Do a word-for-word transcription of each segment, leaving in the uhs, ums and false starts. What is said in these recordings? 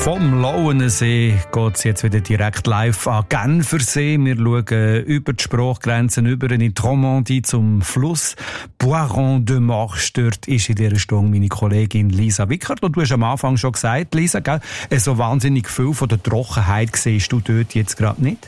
Vom Lauenensee geht es jetzt wieder direkt live an Genfersee. Wir schauen über die Sprachgrenzen über in die Romandie zum Fluss Boiron de Marche. Dort ist in dieser Stunde meine Kollegin Lisa Wickert. Und du hast am Anfang schon gesagt, Lisa, gell, so wahnsinnig viel von der Trockenheit siehst du dort jetzt gerade nicht?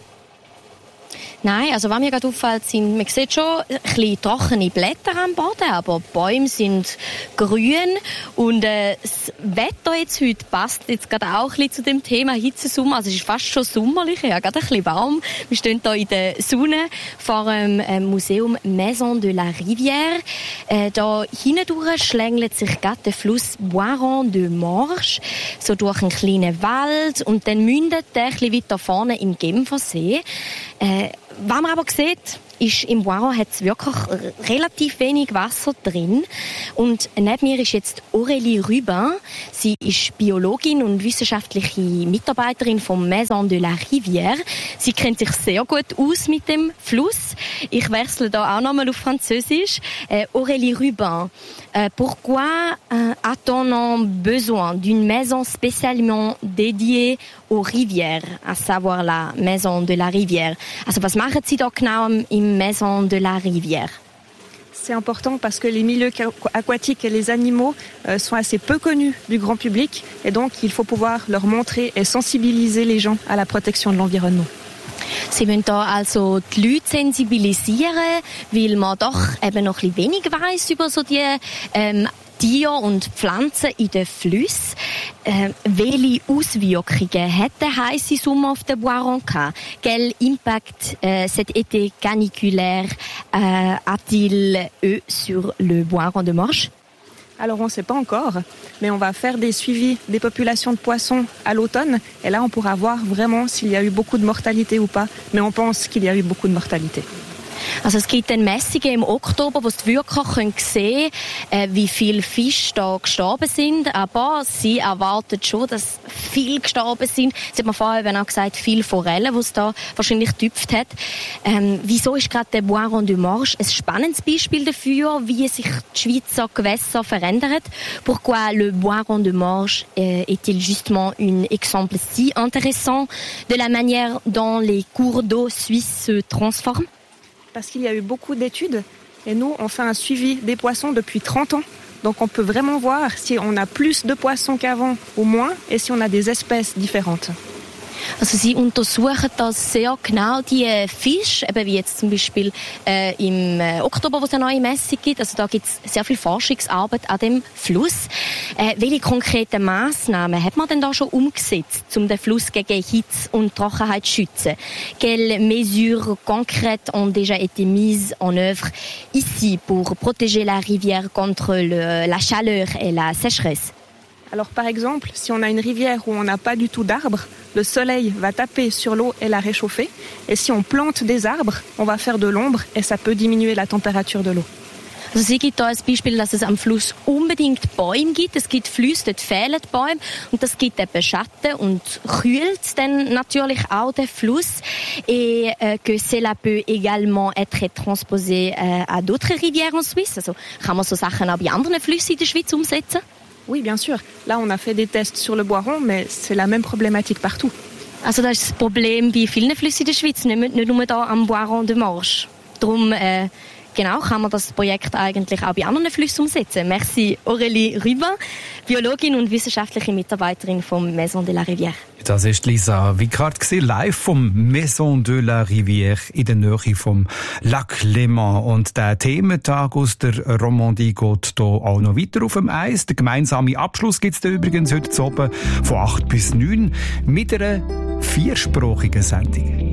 Nein, also was mir gerade auffällt, sind, man sieht schon ein bisschen trockene Blätter am Boden, aber die Bäume sind grün und äh, das Wetter jetzt heute passt jetzt gerade auch ein bisschen zu dem Thema Hitzesommer. Also es ist fast schon sommerlich, ja, gerade ein bisschen warm. Wir stehen hier in der Sonne vor dem äh, Museum Maison de la Rivière. Äh, da hindurch schlängelt sich gerade der Fluss Boiron de Marche so durch einen kleinen Wald und dann mündet der ein bisschen weiter vorne im Genfersee. Äh, was man aber sieht, ist, im Boiron hat es wirklich relativ wenig Wasser drin. Und neben mir ist jetzt Aurélie Rubin. Sie ist Biologin und wissenschaftliche Mitarbeiterin vom Maison de la Rivière. Sie kennt sich sehr gut aus mit dem Fluss. Ich wechsle da auch nochmal auf Französisch. Äh, Aurélie Rubin, euh, pourquoi euh, a-t-on besoin d'une maison spécialement dédiée aux rivières, à savoir la Maison de la Rivière? Also was machen Sie da genau im Maison de la Rivière? C'est important parce que les milieux aquatiques et les animaux euh, sont assez peu connus du grand public et donc il faut pouvoir leur montrer et sensibiliser les gens à la protection de l'environnement. Sie wollen da also die Leute sensibilisieren, weil man doch eben noch ein bisschen wenig weiss über so die ähm, Tiere und Pflanzen in den Flüssen. Äh, welche Auswirkungen hat der heisse Sommer auf den Boiron gehabt? Quel impact euh, cet été caniculaire euh, a-t-il eu sur le Boiron de Marche? Alors on ne sait pas encore, mais on va faire des suivis des populations de poissons à l'automne et là on pourra voir vraiment s'il y a eu beaucoup de mortalité ou pas, mais on pense qu'il y a eu beaucoup de mortalité. Also es gibt dann Messungen im Oktober, wo die wirklich sehen können, äh, wie viele Fische da gestorben sind. Aber sie erwarten schon, dass viele gestorben sind. Sie hat mir vorher eben auch gesagt, viele Forellen, die es da wahrscheinlich getüpft hat. Ähm, wieso ist gerade der Boiron de Marche ein spannendes Beispiel dafür, wie sich die Schweizer Gewässer verändern? Pourquoi le Boiron de Marche euh, est-il justement un exemple si intéressant de la manière dont les cours d'eau suisses se transforment? Parce qu'il y a eu beaucoup d'études et nous, on fait un suivi des poissons depuis trente ans. Donc on peut vraiment voir si on a plus de poissons qu'avant ou moins et si on a des espèces différentes. Also sie untersuchen das sehr genau, die Fische, eben wie jetzt zum Beispiel äh, im äh, Oktober, wo es eine neue Messung gibt. Also da gibt es sehr viel Forschungsarbeit an dem Fluss. Äh, welche konkreten Massnahmen hat man denn da schon umgesetzt, um den Fluss gegen Hitze und Trockenheit zu schützen? Quelles mesures concrètes ont déjà été mises en œuvre ici pour protéger la rivière contre le, la chaleur et la sécheresse? Alors par exemple, si on a une rivière où on n'a pas du tout d'arbres, le soleil va taper sur l'eau et la réchauffer. Et si on plante des arbres, on va faire de l'ombre et ça peut diminuer la température de l'eau. Also sie gibt da ein Beispiel, dass es am Fluss unbedingt Bäume gibt. Es gibt Flüsse, dort fehlen Bäume und das gibt eben Schatten und kühlt dann natürlich auch den Fluss. Et euh, que cela peut également être transposé euh, à d'autres rivières en Suisse. Also kann man so Sachen auch bei anderen Flüssen in der Schweiz umsetzen? Oui, bien sûr. Là, on a fait des tests sur le Boiron, mais c'est la même problématique partout. Also das ist das Problem bei vielen Flüssen in der Schweiz, nicht, nicht nur da am Boiron de Marche. Darum äh, genau kann man das Projekt eigentlich auch bei anderen Flüssen umsetzen. Merci Aurélie Rubin, Biologin und wissenschaftliche Mitarbeiterin vom Maison de la Rivière. Das war Lisa Wickart, live vom Maison de la Rivière in der Nähe vom Lac Léman. Und der Thementag aus der Romandie geht hier auch noch weiter auf dem Eis. Der gemeinsame Abschluss gibt es da übrigens heute zu oben von acht bis neun mit einer viersprachigen Sendung.